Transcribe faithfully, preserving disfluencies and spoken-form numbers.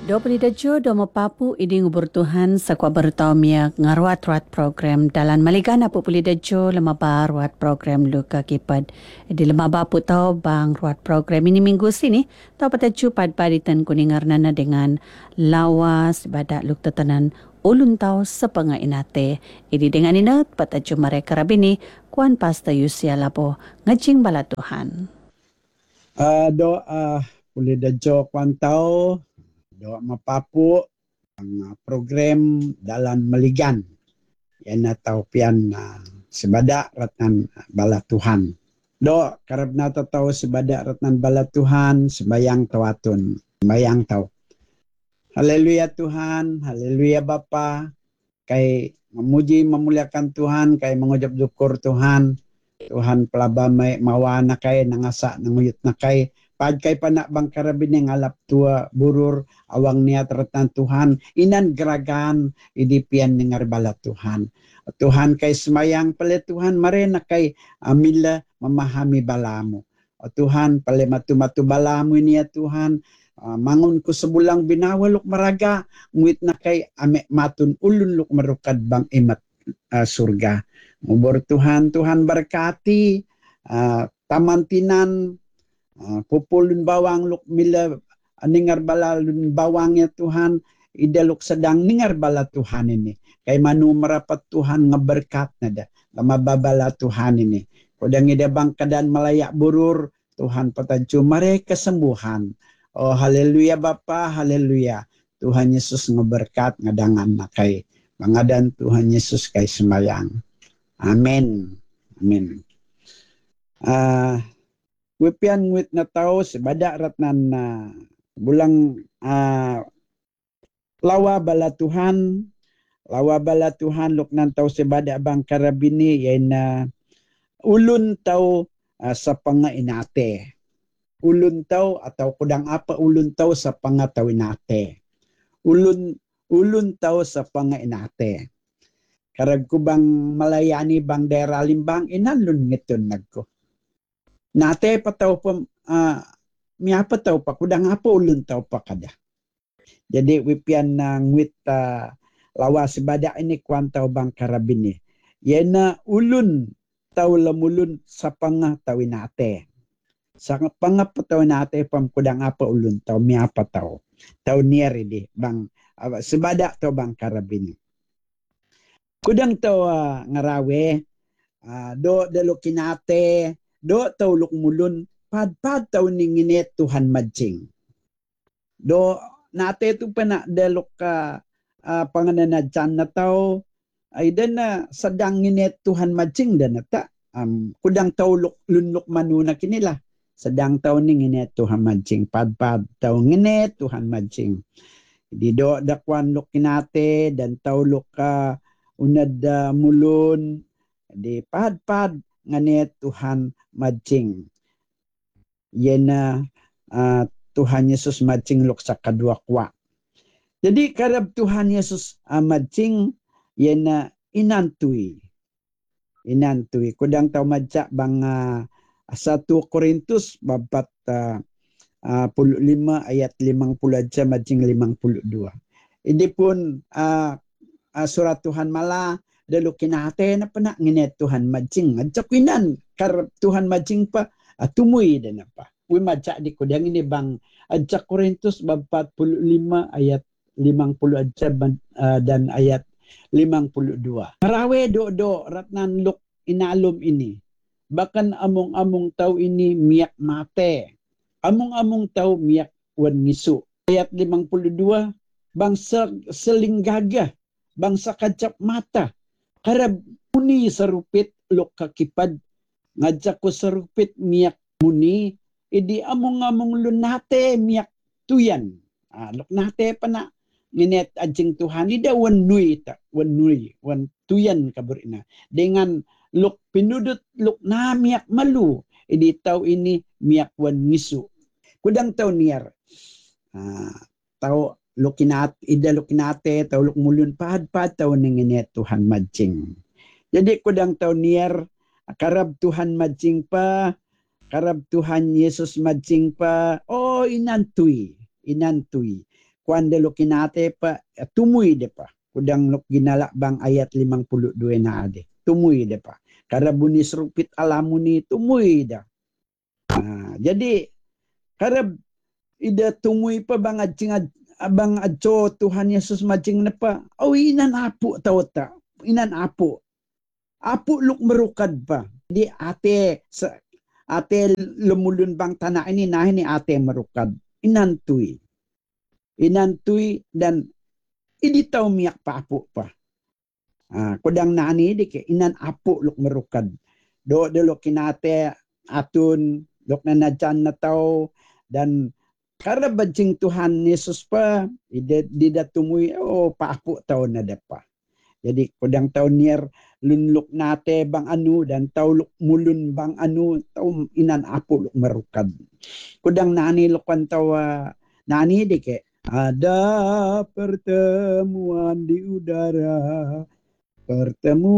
Do pelidajo do mapapu idi ngubur Tuhan sakwa bertau mia ngaruat-ruat program dalan maligana pu pelidajo lemaba ruat program luka kipad di lemaba pu tau bang ruat program ini minggu sini tau pataju pad paditan kuningarnana dengan lawas badak luk tetanan ulun tau sepanga inate idi dengan ina pataju mereka rabini kuan pasta yusia lapo ngajing bala Tuhan. Uh, do uh, pelidajo kuan tau do mapapu ang program dalan maligan yan tau pian uh, sebada ratnan bala Tuhan do karab na tau sebada ratnan bala Tuhan sembayang tawatun sembayang tau haleluya Tuhan, haleluya Bapa, kay memuji memuliakan Tuhan, kay mengucap syukur Tuhan Tuhan pelaba may mawana kay nangasa nanguyot na kay pad kay panak bang karabin alap tua burur awang niat ratan Tuhan inan geragan idipian nengar bala Tuhan Tuhan kay semayang pala Tuhan marena kay amila memahami balamu Tuhan pala matu-matu balamu ini ya Tuhan uh, mangun ko sebulang binawa luk maraga nguit na kay ame matun ulun luk marukad bang imat uh, surga ngubur Tuhan Tuhan berkati uh, tamantinan Uh, pupulun bawang luk mila uh, ningar bala lun bawangnya Tuhan idaluk sedang ningar bala Tuhan ini kay manu merapat Tuhan ngeberkat nada lamababala Tuhan ini kodang ida bang keadaan malayak burur Tuhan pataju mereka kesembuhan oh haleluya Bapa haleluya Tuhan Yesus ngeberkat ngadangan na kay mangadan Tuhan Yesus kay semayang amin amin ah uh, Wipian wit na tao sebada ratnan na uh, bulang uh, lawa bala Tuhan lawa bala Tuhan luk nan tao sebada bang karabini yain na uh, ulun tao uh, sa pangainate ulun tao atau kudang apa ulun tao sa pangatawinate ulun ulun tao sa pangainate karag ko bang malayani bang daerah limbang inalun ngiton nagko nate pataw pa uh, miya pataw pa kudang apa ulun taw pa kada jadi wipian na ngwit uh, lawa sebada ini kuantaw bang karabini yana ulun taw lamulun sa panga tawinate sa panga patawinate pam kudang apa ulun taw miya pataw taw nier di bang uh, sebada taw bang karabini kudang taw uh, ngarawe uh, do dalukinate do taw luk mulun pad-pad taw ninginet Tuhan majing. Do nate tu pana dalok ka uh, pangananadyan na taw ay dan na sadang nginet Tuhan majing dan ta um, kudang taw luk lunluk manuna kinila sadang taw ninginet Tuhan majing pad-pad taw nginet Tuhan majing. Di do dakwan luk kinate dan taw luk ka uh, unad uh, mulun di pad-pad nganet Tuhan majing yena uh, Tuhan Yesus majing luk sa kadua kwa jadi karab Tuhan Yesus uh, majing yena inantui inantui kudang tau majak bang uh, satu Korintus babat uh, uh, puluh lima ayat limang puluh aja majing limang puluh dua ini pun uh, uh, surat Tuhan malah dalu kinate na pana nginet Tuhan majing ajak winan karab Tuhan majing pa uh, tumuy dan apa wi maca di kudang ini bang ajak Korintus bab empat puluh lima ayat limang puluh aja uh, dan ayat limang puluh dua rawe do do ratnan luk inalum ini bahkan among-among tau ini miyak mate among-among tau miyak wan ngisu ayat limang puluh dua bangsa selinggagah bangsa kacap mata karab muni serupit luk kakipad ngajak ko serupit miyak muni idi among-among lunate miyak tuyan ah, luk nate pana nginet ajing Tuhan ida wan nui ta wan nui wan tuyan kaburina dengan luk pinudut luk na miyak malu idi taw ini miyak wan ngisu kudang taw niar ah, taw lukinat ida lukinate taw luk mulun pad-pad taw ninginet Tuhan majing jadi kudang taw niar karab Tuhan majing pa karab Tuhan Yesus majing pa oh inantui inantui kuan de lo kinate pa eh, tumui de pa kudang lok ginala bang ayat limang puluh dua na ade tumui de pa kara bunis rupit alamuni tumui da. Ah, jadi kara ida tumui pa bang adcing abang adco Tuhan Yesus macing na pa oh inan apu tau ta inan apu apu luk merukad pa di ate sa ate lemulun bang tanah ini nah ini ate merukad inantui inantui dan idi tau miak pa apu pa ah, kudang nani di ke inan apu luk merukad do de luk kinate atun luk nanajan na tau dan karena bancing Tuhan Yesus pa ida didatumui oh pa apu tau na depa jadi kudang tau nier lunluk nate bang anu dan tau luk mulun bang anu tau inan apu luk merukad kudang nani lukan tau uh, nani di ke ada pertemuan di udara pertemuan